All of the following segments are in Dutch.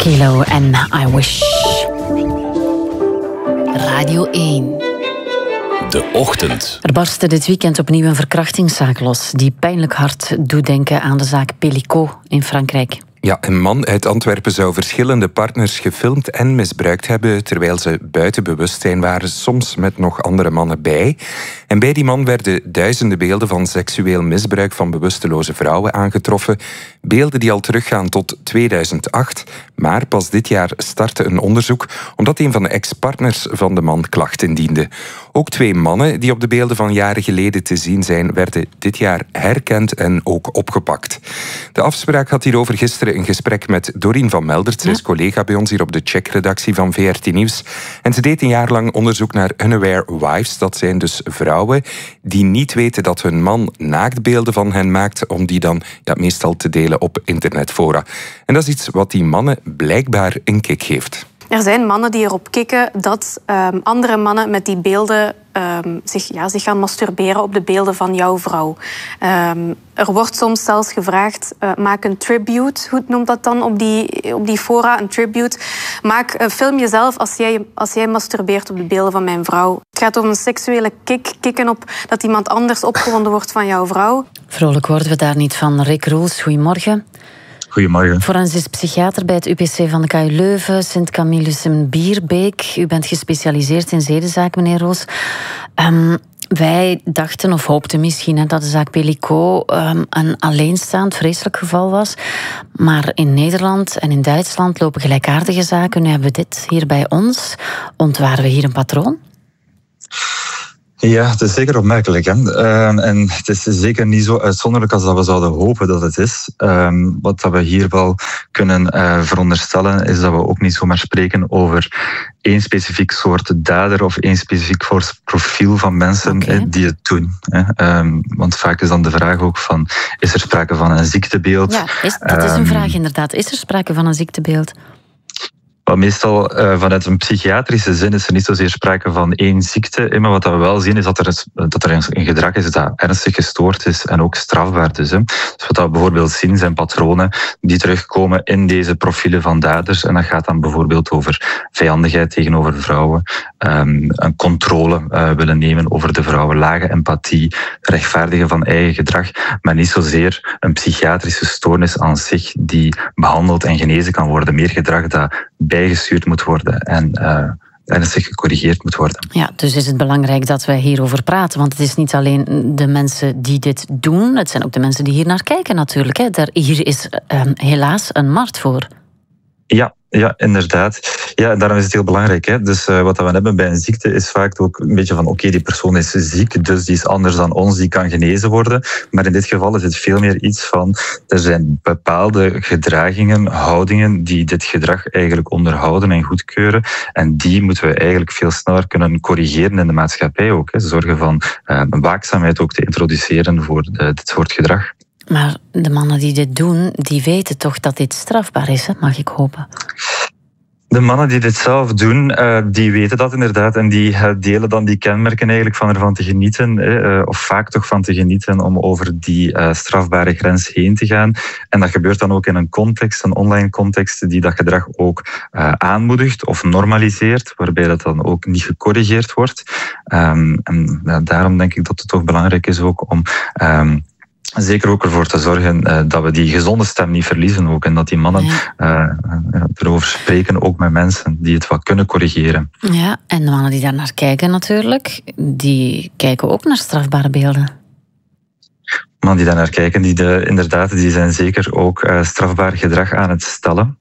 Kilo en I Wish. Radio 1. De Ochtend. Er barstte dit weekend opnieuw een verkrachtingszaak los die pijnlijk hard doet denken aan de zaak Pellicot in Frankrijk. Ja, een man uit Antwerpen zou verschillende partners gefilmd en misbruikt hebben terwijl ze buiten bewustzijn waren, soms met nog andere mannen bij. En bij die man werden duizenden beelden van seksueel misbruik van bewusteloze vrouwen aangetroffen. Beelden die al teruggaan tot 2008. Maar pas dit jaar startte een onderzoek omdat een van de ex-partners van de man klachten indiende. Ook 2 mannen die op de beelden van jaren geleden te zien zijn, werden dit jaar herkend en ook opgepakt. De afspraak had hierover gisteren een gesprek met Dorien van Meldert. Zij is collega bij ons hier op de Check-redactie van VRT Nieuws. En ze deed een jaar lang onderzoek naar unaware wives. Dat zijn dus vrouwen die niet weten dat hun man naaktbeelden van hen maakt, om die dan meestal te delen op internetfora. En dat is iets wat die mannen blijkbaar een kick geeft. Er zijn mannen die erop kicken dat andere mannen met die beelden zich gaan masturberen op de beelden van jouw vrouw. Er wordt soms zelfs gevraagd, maak een tribute, hoe noemt dat dan op die fora, een tribute. Film jezelf als jij masturbeert op de beelden van mijn vrouw. Het gaat om een seksuele kicken op dat iemand anders opgewonden wordt van jouw vrouw. Vrolijk worden we daar niet van. Rick Roels, goedemorgen. Goedemorgen. Forensisch psychiater bij het UPC van de KU Leuven, Sint-Camillus en Bierbeek. U bent gespecialiseerd in zedenzaak, meneer Roos. Wij dachten of hoopten misschien dat de zaak Pellicot een alleenstaand vreselijk geval was. Maar in Nederland en in Duitsland lopen gelijkaardige zaken. Nu hebben we dit hier bij ons. Ontwaren we hier een patroon? Ja, het is zeker opmerkelijk. Hè? En het is zeker niet zo uitzonderlijk als dat we zouden hopen dat het is. Wat dat we hier wel kunnen veronderstellen, is dat we ook niet zomaar spreken over één specifiek soort dader of één specifiek soort profiel van mensen die het doen. Want vaak is dan de vraag ook van, is er sprake van een ziektebeeld? Ja, dat is een vraag inderdaad. Is er sprake van een ziektebeeld? Maar meestal vanuit een psychiatrische zin is er niet zozeer sprake van één ziekte. Maar wat we wel zien is dat er een gedrag is dat ernstig gestoord is en ook strafbaar is. Dus wat we bijvoorbeeld zien zijn patronen die terugkomen in deze profielen van daders. En dat gaat dan bijvoorbeeld over vijandigheid tegenover vrouwen, een controle willen nemen over de vrouwen, lage empathie, rechtvaardigen van eigen gedrag, maar niet zozeer een psychiatrische stoornis aan zich die behandeld en genezen kan worden. Meer gedrag dat bijgestuurd moet worden en ernstig gecorrigeerd moet worden. Ja, dus is het belangrijk dat wij hierover praten, want het is niet alleen de mensen die dit doen, het zijn ook de mensen die hier naar kijken natuurlijk. Hier is helaas een markt voor. Ja, inderdaad. Ja, daarom is het heel belangrijk. Hè? Dus wat we hebben bij een ziekte is vaak ook een beetje van oké, die persoon is ziek, dus die is anders dan ons, die kan genezen worden. Maar in dit geval is het veel meer iets van, er zijn bepaalde gedragingen, houdingen die dit gedrag eigenlijk onderhouden en goedkeuren. En die moeten we eigenlijk veel sneller kunnen corrigeren in de maatschappij ook. Hè? Zorgen van waakzaamheid ook te introduceren voor dit soort gedrag. Maar de mannen die dit doen, die weten toch dat dit strafbaar is, hè? Mag ik hopen? De mannen die dit zelf doen, die weten dat inderdaad. En die delen dan die kenmerken eigenlijk van ervan te genieten. Of vaak toch van te genieten om over die strafbare grens heen te gaan. En dat gebeurt dan ook in een context, een online context, die dat gedrag ook aanmoedigt of normaliseert. Waarbij dat dan ook niet gecorrigeerd wordt. En daarom denk ik dat het toch belangrijk is ook om zeker ook ervoor te zorgen dat we die gezonde stem niet verliezen ook. En dat die mannen erover spreken, ook met mensen die het wat kunnen corrigeren. Ja, en de mannen die daar naar kijken natuurlijk, die kijken ook naar strafbare beelden. Mannen die daar naar kijken, die zijn zeker ook strafbaar gedrag aan het stellen.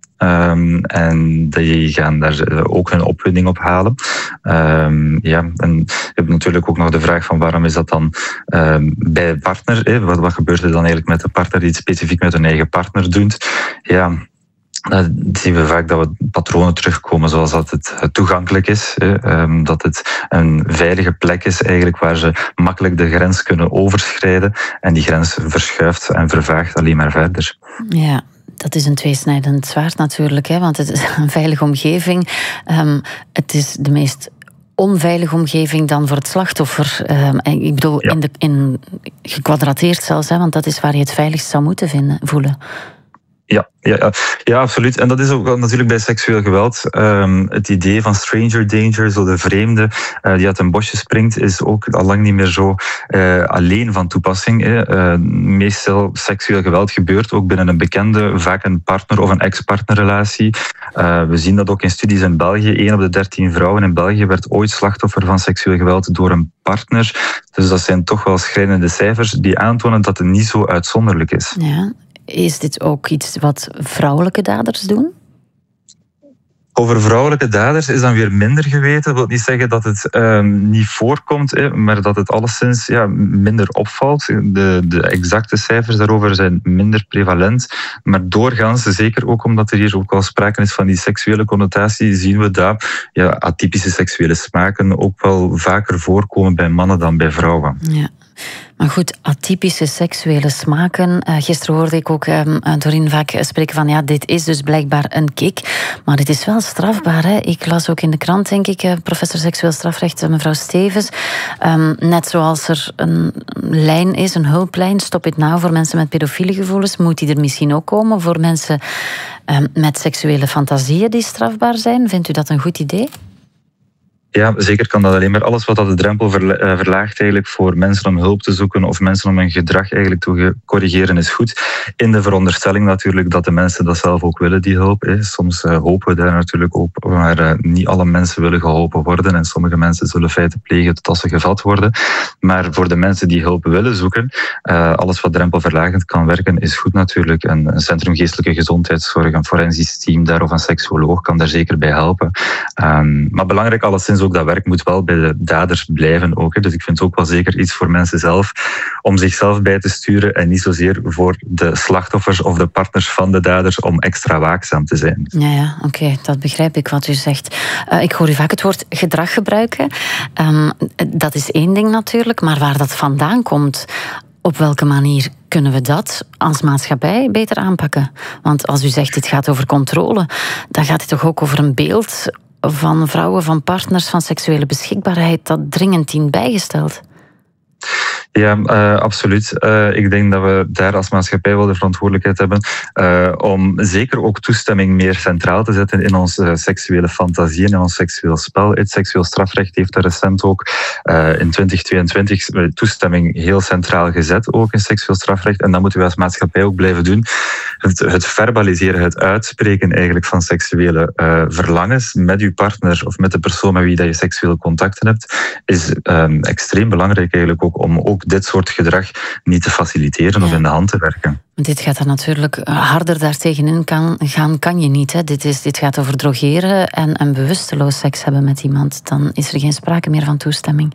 En die gaan daar ook hun opwinding op halen. En je hebt natuurlijk ook nog de vraag van waarom is dat dan bij de partner? Wat gebeurt er dan eigenlijk met de partner die het specifiek met hun eigen partner doet? Ja, dan zien we vaak dat we patronen terugkomen zoals dat het toegankelijk is. Dat het een veilige plek is eigenlijk waar ze makkelijk de grens kunnen overschrijden. En die grens verschuift en vervaagt alleen maar verder. Ja. Dat is een tweesnijdend zwaard natuurlijk, hè, want het is een veilige omgeving. Het is de meest onveilige omgeving dan voor het slachtoffer. Ik bedoel, gekwadrateerd zelfs, hè, want dat is waar je het veiligst zou moeten voelen. Ja, absoluut. En dat is ook natuurlijk bij seksueel geweld. Het idee van stranger danger, zo de vreemde die uit een bosje springt, is ook al lang niet meer zo alleen van toepassing. Meestal seksueel geweld gebeurt ook binnen een bekende, vaak een partner- of een ex-partnerrelatie. We zien dat ook in studies in België. 1 op de 13 vrouwen in België werd ooit slachtoffer van seksueel geweld door een partner. Dus dat zijn toch wel schrijnende cijfers die aantonen dat het niet zo uitzonderlijk is. Ja. Is dit ook iets wat vrouwelijke daders doen? Over vrouwelijke daders is dan weer minder geweten. Dat wil niet zeggen dat het niet voorkomt, maar dat het alleszins minder opvalt. De exacte cijfers daarover zijn minder prevalent. Maar doorgaans, zeker ook omdat er hier ook al sprake is van die seksuele connotatie, zien we dat atypische seksuele smaken ook wel vaker voorkomen bij mannen dan bij vrouwen. Ja. Maar goed, atypische seksuele smaken. Gisteren hoorde ik ook Dorien vaak spreken van dit is dus blijkbaar een kick. Maar dit is wel strafbaar. Hè? Ik las ook in de krant, denk ik, professor seksueel strafrecht, mevrouw Stevens. Net zoals er een lijn is, een hulplijn, Stop It Now, voor mensen met pedofiele gevoelens, moet die er misschien ook komen voor mensen met seksuele fantasieën die strafbaar zijn. Vindt u dat een goed idee? Ja, zeker kan dat alleen maar. Alles wat dat de drempel verlaagt eigenlijk voor mensen om hulp te zoeken of mensen om hun gedrag eigenlijk te corrigeren is goed. In de veronderstelling natuurlijk dat de mensen dat zelf ook willen, die hulp. Soms hopen we daar natuurlijk op, maar niet alle mensen willen geholpen worden en sommige mensen zullen feiten plegen tot ze gevat worden. Maar voor de mensen die hulp willen zoeken, alles wat drempelverlagend kan werken is goed natuurlijk. Een centrum geestelijke gezondheidszorg, een forensisch team daar of een seksuoloog kan daar zeker bij helpen. Maar belangrijk alleszins ook dat werk moet wel bij de daders blijven ook. Dus ik vind het ook wel zeker iets voor mensen zelf om zichzelf bij te sturen en niet zozeer voor de slachtoffers of de partners van de daders om extra waakzaam te zijn. Ja, oké, dat begrijp ik wat u zegt. Ik hoor u vaak het woord gedrag gebruiken. Dat is één ding natuurlijk, maar waar dat vandaan komt, op welke manier kunnen we dat als maatschappij beter aanpakken? Want als u zegt dit gaat over controle, dan gaat het toch ook over een beeld van vrouwen, van partners, van seksuele beschikbaarheid dat dringend dient bijgesteld. Ja, absoluut. Ik denk dat we daar als maatschappij wel de verantwoordelijkheid hebben om zeker ook toestemming meer centraal te zetten in onze seksuele fantasieën, in ons seksueel spel. Het seksueel strafrecht heeft daar recent ook in 2022 toestemming heel centraal gezet, ook in seksueel strafrecht. En dat moeten we als maatschappij ook blijven doen. Het verbaliseren, het uitspreken eigenlijk van seksuele verlangens met uw partner of met de persoon met wie dat je seksuele contacten hebt, is extreem belangrijk eigenlijk ook om ook dit soort gedrag niet te faciliteren of in de hand te werken. Dit gaat er natuurlijk harder daartegenin kan je niet. Hè. Dit gaat over drogeren en bewusteloos seks hebben met iemand. Dan is er geen sprake meer van toestemming.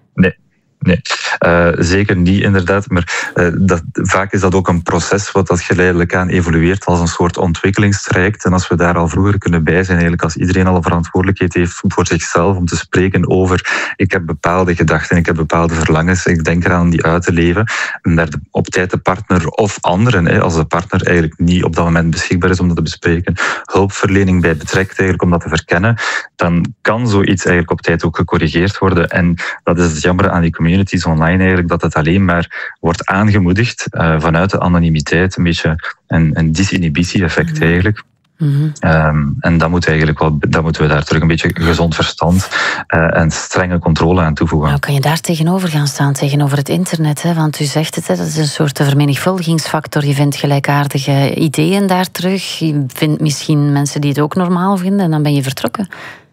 Nee, zeker niet inderdaad. Maar vaak is dat ook een proces wat dat geleidelijk aan evolueert als een soort ontwikkelingstraject. En als we daar al vroeger kunnen bij zijn, eigenlijk als iedereen al een verantwoordelijkheid heeft voor zichzelf om te spreken over ik heb bepaalde gedachten, ik heb bepaalde verlangens, ik denk eraan die uit te leven. En daar op tijd de partner of anderen, als de partner eigenlijk niet op dat moment beschikbaar is om dat te bespreken, hulpverlening bij betrekt eigenlijk om dat te verkennen, dan kan zoiets eigenlijk op tijd ook gecorrigeerd worden. En dat is het jammer aan die communities online eigenlijk, dat het alleen maar wordt aangemoedigd vanuit de anonimiteit, een beetje een disinhibitie-effect eigenlijk. Mm-hmm. En dat moeten we daar terug een beetje gezond verstand en strenge controle aan toevoegen. Nou, kan je daar tegenover gaan staan, tegenover het internet? Hè? Want u zegt het, dat is een soort vermenigvuldigingsfactor. Je vindt gelijkaardige ideeën daar terug. Je vindt misschien mensen die het ook normaal vinden en dan ben je vertrokken.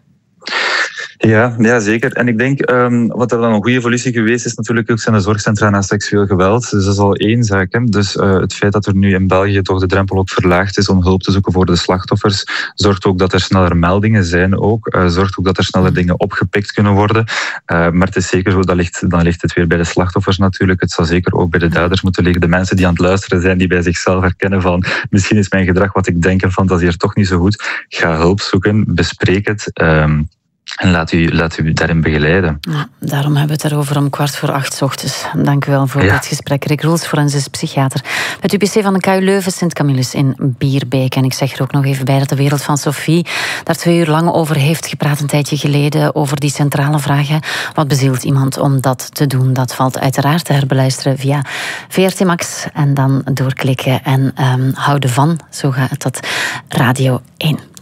Ja, zeker. En ik denk, wat er dan een goede evolutie geweest is, natuurlijk ook zijn de zorgcentra na seksueel geweld. Dus dat is al één zaak. Hè. Dus het feit dat er nu in België toch de drempel ook verlaagd is om hulp te zoeken voor de slachtoffers, zorgt ook dat er sneller meldingen zijn ook. Zorgt ook dat er sneller dingen opgepikt kunnen worden. Maar het is zeker zo, dan ligt het weer bij de slachtoffers natuurlijk. Het zal zeker ook bij de daders moeten liggen. De mensen die aan het luisteren zijn, die bij zichzelf herkennen van misschien is mijn gedrag wat ik denk en fantasieer toch niet zo goed. Ga hulp zoeken, bespreek het. En laat u daarin begeleiden. Ja, daarom hebben we het erover om 7:15 ochtends. Dank u wel voor dit gesprek. Rick Roels, forensisch psychiater. Het UPC van de KU Leuven, Sint-Camillus in Bierbeek. En ik zeg er ook nog even bij dat de wereld van Sophie daar 2 uur lang over heeft gepraat, een tijdje geleden, over die centrale vragen. Wat bezielt iemand om dat te doen? Dat valt uiteraard te herbeluisteren via VRT Max. En dan doorklikken en houden van, zo gaat het, Radio 1.